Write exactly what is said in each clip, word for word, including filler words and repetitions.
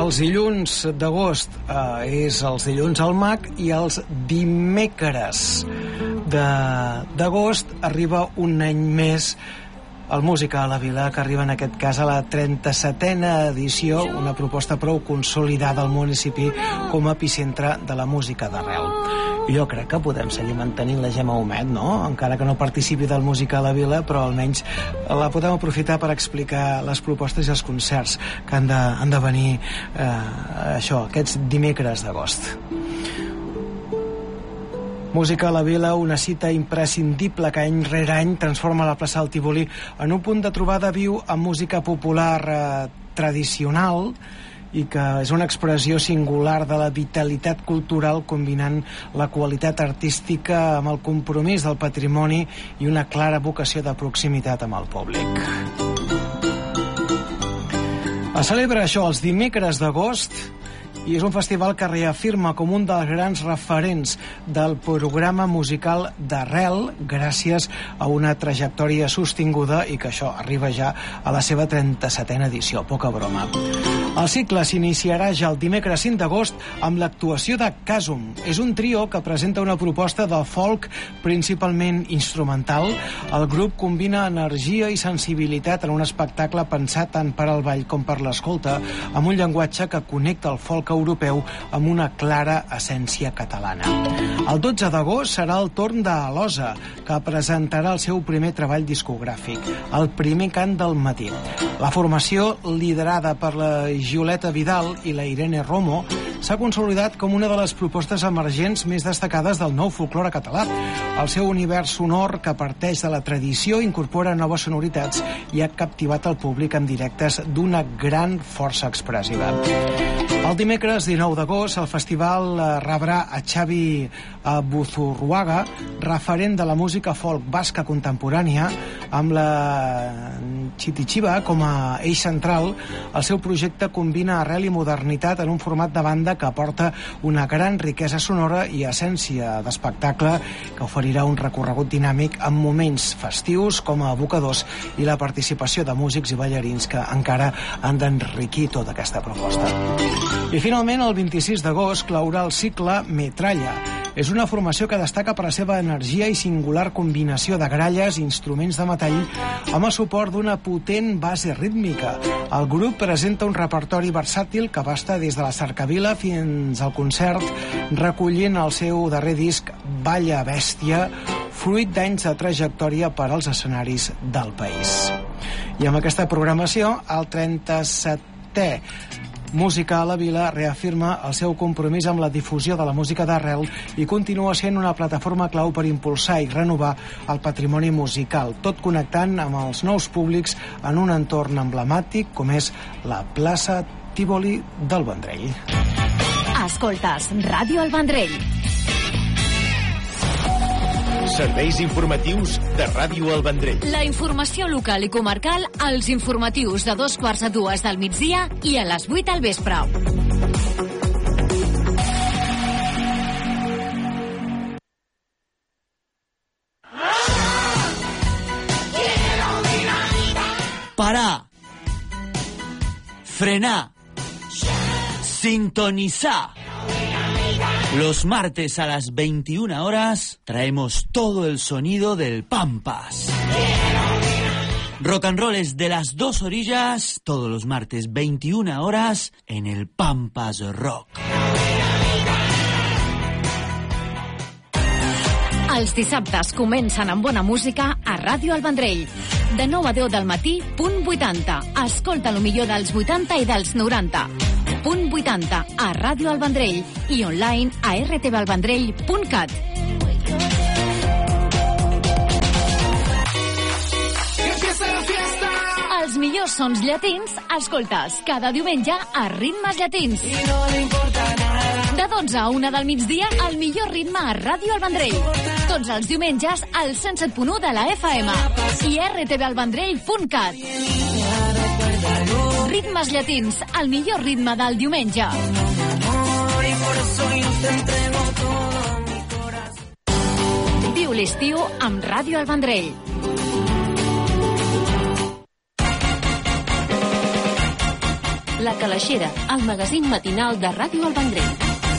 Els dilluns d'agost eh, és els dilluns al Mag i els dimecres d'agost arriba un any més el Música a la Vila, que arriba en aquest cas a la trenta-setena edició, una proposta prou consolidada al municipi com a epicentre de la música d'arrel. Jo crec que podem seguir mantenint la Gemma Humet, no? Encara que no participi del Música a la Vila, però almenys la podem aprofitar per explicar les propostes i els concerts que han de, han de venir eh, això, aquests dimecres d'agost. Música a la Vila, una cita imprescindible que any rere any transforma la plaça del Tívoli en un punt de trobada viu amb música popular eh, tradicional i que és una expressió singular de la vitalitat cultural, combinant la qualitat artística amb el compromís del patrimoni i una clara vocació de proximitat amb el públic. Es celebra això els dimecres d'agost i és un festival que reafirma com un dels grans referents del programa musical d'arrel gràcies a una trajectòria sostinguda i que això arriba ja a la seva trenta-setena edició, poca broma. El cicle s'iniciarà ja el dimecres cinc d'agost amb l'actuació de Casum. És un trio que presenta una proposta de folk principalment instrumental. El grup combina energia i sensibilitat en un espectacle pensat tant per al ball com per l'escolta, amb un llenguatge que connecta el folk europeu amb una clara essència catalana. El dotze d'agost serà el torn d'Alosa, que presentarà el seu primer treball discogràfic, El primer cant del matí. La formació, liderada per la Gioleta Vidal i la Irene Romo, s'ha consolidat com una de les propostes emergents més destacades del nou folklore català. El seu univers sonor, que parteix de la tradició, incorpora noves sonoritats i ha captivat el públic amb directes d'una gran força expressiva. El dimecres dinou d'agost el festival rebrà a Xavi Buzurruaga, referent de la música folk basca contemporània, amb la Chitichiba com a eix central. El seu projecte combina arrel i modernitat en un format de banda que aporta una gran riquesa sonora i essència d'espectacle que oferirà un recorregut dinàmic amb moments festius com a abocadors i la participació de músics i ballarins que encara han d'enriquir tota aquesta proposta. I finalment, el vint-i-sis d'agost claurà el cicle Metralla. És una formació que destaca per la seva energia i singular combinació de gralles i instruments de metall amb el suport d'una potent base rítmica. El grup presenta un repertori versàtil que abasta des de la cercavila fins al concert, recollint el seu darrer disc Balla Bèstia, fruit d'anys de trajectòria per als escenaris del país. I amb aquesta programació, el trenta-setè Música a la Vila reafirma el seu compromís amb la difusió de la música d'arrel i continua sent una plataforma clau per impulsar i renovar el patrimoni musical, tot connectant amb els nous públics en un entorn emblemàtic com és la plaça Tívoli del Vendrell. Escoltes Ràdio El Vendrell. Serveis informatius de Ràdio El Vendrell. La informació local i comarcal als informatius de dos quarts a dues del migdia i a les vuit al vespre. Parar. Frenar. Sintonizar. Los martes a las veintiuna horas traemos todo el sonido del Pampas. Rock and roll es de las dos orillas, todos los martes veintiuna horas en el Pampas Rock. Els dissabtes comencen amb bona música a Ràdio El Vendrell. De nou a deu del matí, punt vuitanta. Escolta el millor dels vuitanta i dels noranta. Punt vuitanta a Ràdio El Vendrell i online a r t v el vendrell punt cat. Els millors sons llatins escoltes cada diumenge a Ritmes Llatins. De dotze a una del migdia, el millor ritme a Ràdio El Vendrell. Tots els diumenges al cent set punt u de la F M i r t v el vendrell punt cat. Ritmes Llatins, el millor ritme del diumenge. Viu l'estiu amb Ràdio El Vendrell. La Calaixera, el magazín matinal de Ràdio El Vendrell.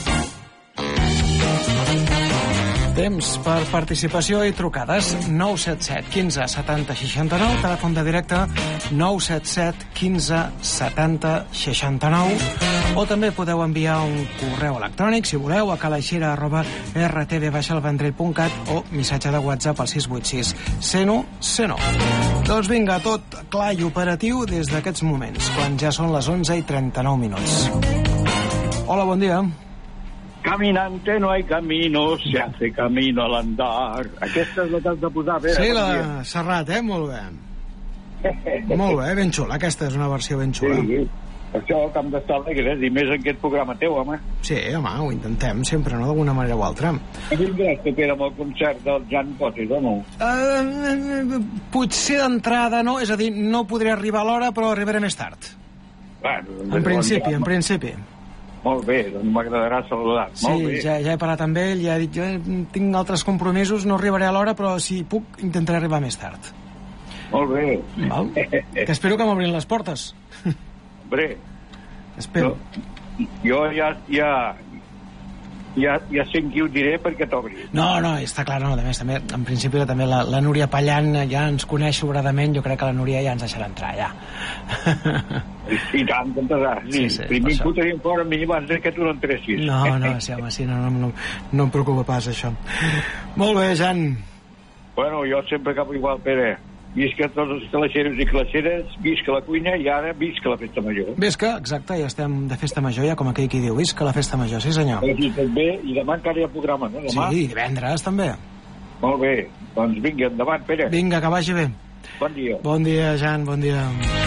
Temps per participació i trucades. Nou set set quinze setanta seixanta-nou, telèfon de directe nou set set quinze setanta seixanta-nou, o també podeu enviar un correu electrònic, si voleu, a calaixera arroba r t v el vendrell punt cat o missatge de WhatsApp al sis vuit sis cent un cent nou. Doncs vinga, tot clar i operatiu des d'aquests moments, quan ja són les onze i trenta-nou minuts. Hola, bon dia. Caminante no hay camino, se hace camino al andar. Aquesta és la que has de posar, Pere. Sí, la Serrat, eh? Molt bé. Molt bé, ben xula. Aquesta és una versió ben xula. Sí, això que hem d'estar alegres, i més en aquest programa teu, home. Sí, home, ho intentem sempre, no? D'alguna manera o altra. Vindràs, que Pere, amb el concert del Jan Potes, o no? Uh, potser d'entrada no, és a dir, no podré arribar a l'hora, però arribaré més tard. Bueno, en principi, en principi. Molt bé, doncs m'agradarà saludar. Sí, Molt bé. ja, ja he parlat amb ell, ja he dit, jo tinc altres compromisos, no arribaré a l'hora, però si puc, intentaré arribar més tard. Molt bé. Val? Que espero que m'obrin les portes. Hombre. Espero. No, jo ja, ja, ja, ja sé qui ho diré perquè t'obri. No, no, està clar, no, a més, també, en principi també la, la Núria Pallan ja ens coneix sobradament, jo crec que la Núria ja ens deixarà entrar, ja. I tant, t'entrarà. Sí, sí, sí, primer que ho tenim fora a mi abans que tu no entressis. No, no, sí, home, sí, no, no, no, no em preocupa pas, això. Molt bé, Jan. Bueno, jo sempre cap igual, Pere. Visca tots els calaixeros i calaixeres, visca la cuina i ara visca la festa major. Visca, exacte, ja estem de festa major, ja com aquell qui diu, visca la festa major, sí senyor. I també, i demà encara hi ha programa, no? Demà? Sí, divendres també. Molt bé, doncs vinga, endavant, Pere. Vinga, que vagi bé. Bon dia. Bon dia, Jan, bon dia.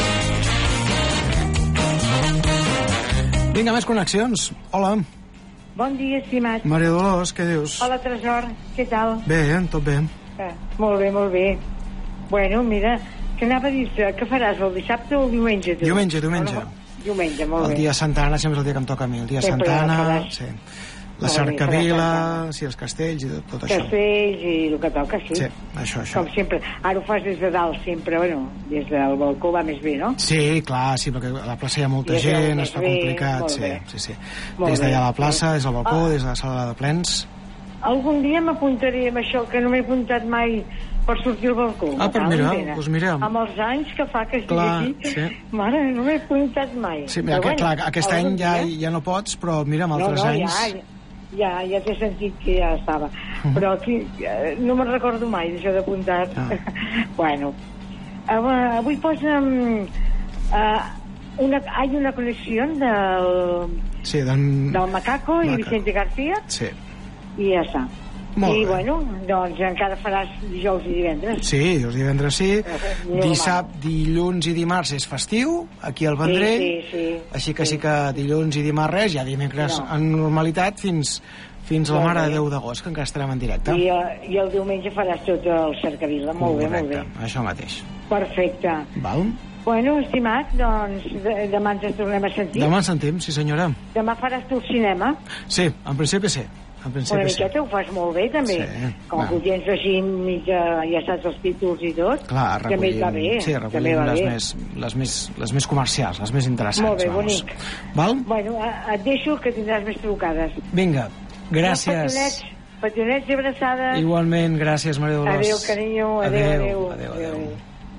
Vinga, més connexions. Hola. Bon dia, estimat. Maria Dolors, què dius? Hola, Tresor, què tal? Bé, tot bé. Eh, molt bé, molt bé. Bueno, mira, que anava a dir-te, què faràs el dissabte o el diumenge? Tu? Diumenge, diumenge. No, diumenge, molt el bé. El dia de Santa Anna sempre és el dia que em toca a mi. El dia de Santa Anna, sí. La cercavila, sí, els castells i tot, tot això. Castells i el que toca, sí. Sí, això, això. Com sempre. Ara ho fas des de dalt, sempre, bueno, des del balcó va més bé, no? Sí, clar, sí, perquè a la plaça hi ha molta gent, es fa complicat, sí, sí, sí. Des d'allà a la plaça, des del balcó, des de la sala de plens. Algun dia m'apuntaré amb això, que no m'he apuntat mai per sortir al balcó. Ah, per mirar, doncs mirem. Amb els anys que fa que estic clar, aquí, sí. Mare, no m'he apuntat mai. Sí, mira, que, bueno, clar, aquest any ja, ja no pots, però mira, amb altres no, no, anys... Ja, ja, ja t'he sentit que ja estava. Uh -huh. Però aquí eh, no me'n recordo mai d'això d'apuntar. Ah. Bueno, avui, avui posa'm... Uh, una, hay una connexió del... Sí, del... Del Macaco, Macaco. I Vicente García. Sí. I ja està. Molt I, bé. bueno, doncs encara faràs dijous i divendres. Sí, dijous i divendres sí. Dissabte, dilluns i dimarts és festiu, aquí al Vendrell. Sí, sí, sí. Així que sí, sí que dilluns i dimarts, ja dimecres no. en normalitat, fins, fins a la Mare de Déu d'agost, que encara estarem en directe. I, uh, I el diumenge faràs tot el cercavila. Molt bé, molt bé. Això mateix. Perfecte. Val? Bueno, estimat, doncs de, demà ens tornem a sentir. Demà ens sentim, sí senyora. Demà faràs tu el cinema? Sí, en principi sí. En principi, una miqueta sí. Ho fas molt bé, també. Sí, com bueno. Que ho tens així, mitja, ja saps els títols i tot. Clar, recollim, també va bé. Sí, recollim les, bé. Més, les, més, les més comercials, les més interessants. Molt bé, vamos. bonic. Val? Bueno, et deixo que tindràs més trucades. Vinga, gràcies. Petonets, petonets i abraçades. Igualment, gràcies, Maria Dolors. Adéu, carinyo. Adéu, adéu. Adéu, adéu. adéu.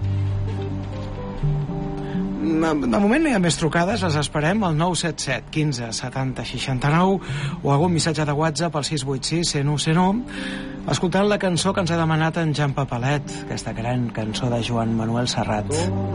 De moment no hi ha més trucades, les esperem al nou set set quinze setanta seixanta-nou o algun missatge de WhatsApp al sis vuit sis cent un cent un, escoltant la cançó que ens ha demanat en Jan Papalet, aquesta gran cançó de Joan Manuel Serrat.